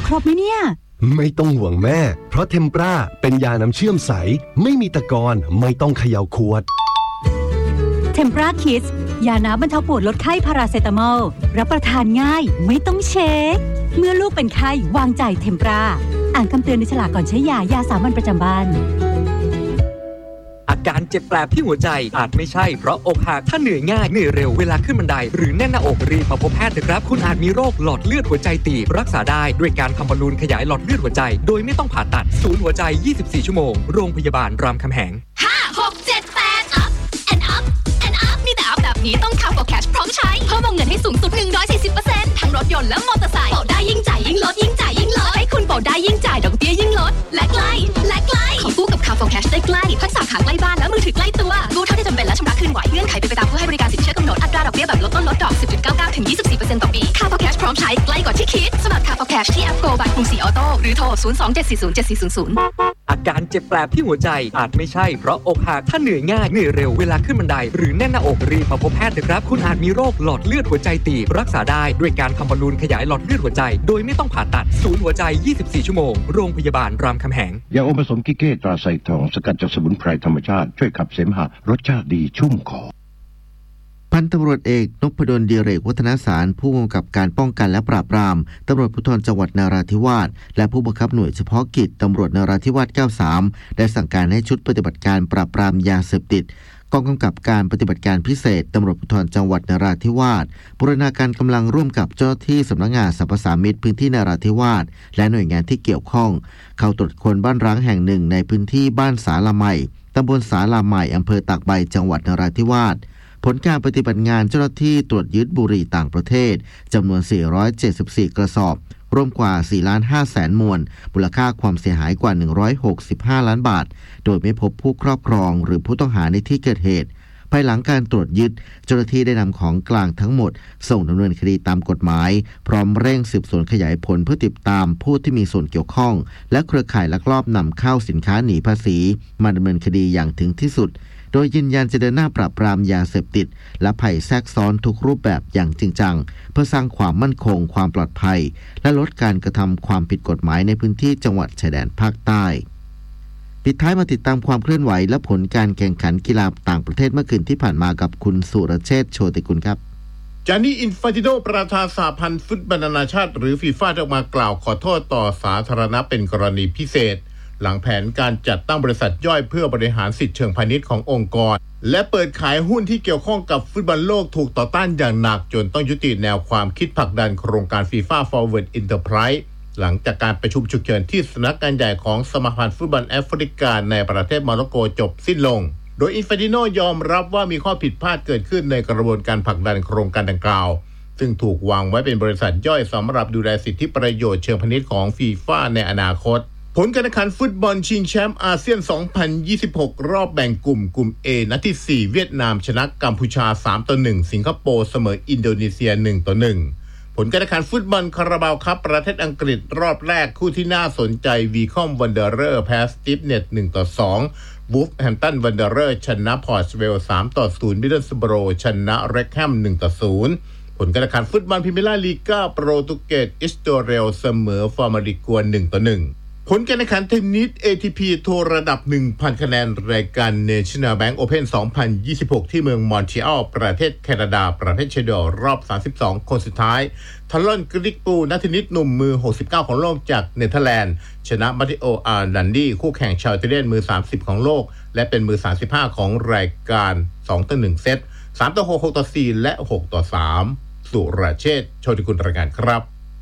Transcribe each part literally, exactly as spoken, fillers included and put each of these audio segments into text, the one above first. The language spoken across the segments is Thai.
ครบไหมเนี่ยไม่ต้องห่วงแม่เพราะเทมปราเป็นยาน้ำเชื่อมใสไม่มีตะกอนไม่ต้องเขย่าขวดเทมปราคิดยาน้ำบรรเทาปวดลดไข้พาราเซตามอลรับประทานง่ายไม่ต้องเช็คเมื่อลูกเป็นไข้วางใจเทมปราอ่านคำเตือนในฉลากก่อนใช้ยายาสามัญประจำบ้านอาการเจ็บแปลบที่หัวใจอาจไม่ใช่เพราะอกหักถ้าเหนื่อยง่ายเหนื่อยเร็วเวลาขึ้นบันไดหรือแน่นหน้าอกรีบมาพบแพทย์นะครับคุณอาจมีโรคหลอดเลือดหัวใจตีบรักษาได้ด้วยการทำบอลลูนขยายหลอดเลือดหัวใจโดยไม่ต้องผ่าตัดศูนย์หัวใจยี่สิบสี่ชั่วโมงโรงพยาบาลรามคำแหงห้า หก เจ็ด แปด up and up and up มีแต่ up แบบนี้ต้อง Carrefour Cash พร้อมใช้เพิ่มวงเงินให้สูงสุด หนึ่งร้อยสี่สิบเปอร์เซ็นต์ ทั้งรถยนต์และมอเตอร์ไซค์โปรได้ยิ่งจ่ายยิ่งลดยิ่งจ่ายยิ่งลดให้คุณโปรได้ยิ่งจ่ายดอกเบี้ยยิ่งลดและใกล้และใกล้ขอกู้กับ Carrefour Cash ได้ใกล้ทั้งสาขาใกล้บ้านและมือถือใกล้ตัวกู้เท่าที่จำเป็นและชำระคืนไหวเงื่อนไขเป็นไปตามผู้ให้บริการสินเชื่อกำหนดอัตราดอกเบี้ยแบบลดต้นลดดอก สิบจุดเก้าเก้า ถึง ยี่สิบสี่เปอร์เซ็นต์ ต่อปี Carrefour Cash พร้อมใช้ใกล้กว่าที่คิดสมัคร Carrefour Cash ที่แอป Go by กรุงศรีออโต้หรือโทรศูนย์ สอง เจ็ด สี่ ศูนย์ เจ็ด สี่ ศูนย์ ศูนย์อาการเจ็บแปลบที่หัวใจอาจไม่ใช่เพราะอกหักถ้าเหนื่อยง่ายเหนื่อยเร็วเวลาขึ้นบันไดหรือแน่นหน้าอกรีบมาพบแพทย์นะครับคุณอาจมีโรคหลอดเลือดหัวใจตีบรักษาได้ด้วยการทำบอลลูนขยายหลอดเลือดหัวใจโดยไม่ต้องผ่าตัดศูนย์หัวใจยี่สิบสี่ชั่วโมงโรงพยาบาลรามคำแหงยาอมผสมกิเก้ตราไซทองสกัดจากสมุนไพรธรรมชาติช่วยขับเสมหะรสชาติดีชุ่มคอพันตำรวจเอกนพดลเดียเรกวัฒนสารผู้กำกับการป้องกันและปราบปรามตำรวจภูธรจังหวัดนราธิวาสและผู้บังคับหน่วยเฉพาะกิจตำรวจนราธิวาสเก้าสิบสามได้สั่งการให้ชุดปฏิบัติการปราบปรามยาเสพติดกองกำกับการปฏิบัติการพิเศษตำรวจภูธรจังหวัดนราธิวาสบูรณาการกำลังร่วมกับเจ้าหน้าที่สำนักงานสรรพสามิตพื้นที่นราธิวาสและหน่วยงานที่เกี่ยวข้องเข้าตรวจค้นบ้านร้างแห่งหนึ่งในพื้นที่บ้านสาลาใหม่ตำบลสาลาใหม่อำเภอตากใบจังหวัดนราธิวาสผลการปฏิบัติงานเจ้าหน้าที่ตรวจยึดบุหรี่ต่างประเทศจำนวนสี่ร้อยเจ็ดสิบสี่กระสอบรวมกว่า สี่ล้านห้าแสน มวลมูลค่าความเสียหายกว่าหนึ่งร้อยหกสิบห้าล้านบาทโดยไม่พบผู้ครอบครองหรือผู้ต้องหาในที่เกิดเหตุภายหลังการตรวจยึดเจ้าหน้าที่ได้นำของกลางทั้งหมดส่งดำเนินคดีตามกฎหมายพร้อมเร่งสืบสวนขยายผลเพื่อติดตามผู้ที่มีส่วนเกี่ยวข้องและเครือข่ายลักลอบนำเข้าสินค้าหนีภาษีมาดำเนินคดีอย่างถึงที่สุดโดยยืนยันจะเดินหน้าปราบปรามยาเสพติดและภัยแทรกซ้อนทุกรูปแบบอย่างจริงจังเพื่อสร้างความมั่นคงความปลอดภัยและลดการกระทำความผิดกฎหมายในพื้นที่จังหวัดชายแดนภาคใต้ปิดท้ายมาติดตามความเคลื่อนไหวและผลการแข่งขันกีฬาต่างประเทศเมื่อคืนที่ผ่านมากับคุณสุรเชษฐ์โชติกุลครับจานี่อินฟานติโนประธานสหพันธ์ฟุตบอลนานาชาติหรือฟีฟ่าได้ออกมากล่าวขอโทษต่อสาธารณะเป็นกรณีพิเศษหลังแผนการจัดตั้งบริษัทย่อยเพื่อบริหารสิทธิเชิงพาณิชย์ขององค์กรและเปิดขายหุ้นที่เกี่ยวข้องกับฟุตบอลโลกถูกต่อต้านอย่างหนักจนต้องยุติแนวความคิดผลักดันโครงการ FIFA Forward Enterprise หลังจากการประชุมฉุกเฉินที่สำนักงานใหญ่ของสมาพันธ์ฟุตบอลแอฟริกาในประเทศโมร็อกโกจบสิ้นลงโดยอินฟานติโนยอมรับว่ามีข้อผิดพลาดเกิดขึ้นในกระบวนการผลักดันโครงการดังกล่าวซึ่งถูกวางไว้เป็นบริษัทย่อยสำหรับดูแลสิทธิประโยชน์เชิงพาณิชย์ของ FIFA ในอนาคตผลการแข่งขันฟุตบอลชิงแชมป์อาเซียน สองพันยี่สิบหก รอบแบ่งกลุ่มกลุ่ม A นัดที่ สี่ เวียดนามชนะกัมพูชา สามต่อหนึ่ง สิงคโปร์เสมออินโดนีเซีย หนึ่งต่อหนึ่ง ผลการแข่งขันฟุตบอลคาราบาวคัพประเทศอังกฤษรอบแรกคู่ที่น่าสนใจวีคอมวันเดอเรอร์แพ้สตีฟเน็ต หนึ่งต่อสอง วูฟแฮมป์ตันวันเดอเรอร์ชนะพอร์ตเวล สามต่อศูนย์ มิดเดิลสโบโรชนะเร็กแฮม หนึ่งต่อศูนย์ ผลการแข่งขันฟุตบอลพรีเมียร์ลีกโปรตุเกสอิสโตเรลเสมอฟอร์มาริกัว หนึ่งต่อหนึ่งผลการแข่งขันเทนนิส เอ ที พี ทัวร์ระดับ หนึ่งพัน คะแนนรายการ National Bank Open สองพันยี่สิบหก ที่เมืองมอนทรีออลประเทศแคนาดาประเทศเชโดรอบสามสิบสองคนสุดท้ายทารอนกริกปูนักเทนนิสหนุ่มมือหกสิบเก้าของโลกจากเนเธอร์แลนด์ชนะมาติโออาร์ดันดี้คู่แข่งชาวอิตาเลียนมือสามสิบของโลกและเป็นมือสามสิบห้าของรายการสองต่อหนึ่งเซตสามต่อหก หกต่อสี่และหกต่อสามสุรเชษฐ์โชติกุลรายงานครับ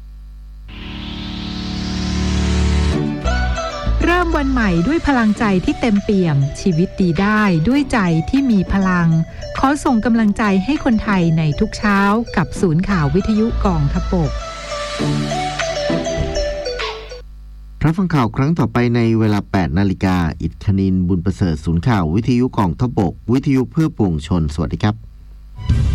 เริ่มวันใหม่ด้วยพลังใจที่เต็มเปี่ยมชีวิตดีได้ด้วยใจที่มีพลังขอส่งกำลังใจให้คนไทยในทุกเช้ากับศูนย์ข่าววิทยุกองทัพบกรับฟังข่าวครั้งต่อไปในเวลา แปดนาฬิกา อิทธนินทร์บุญประเสริฐศูนย์ข่าววิทยุกองทัพบกวิทยุเพื่อปวงชนสวัสดีครับ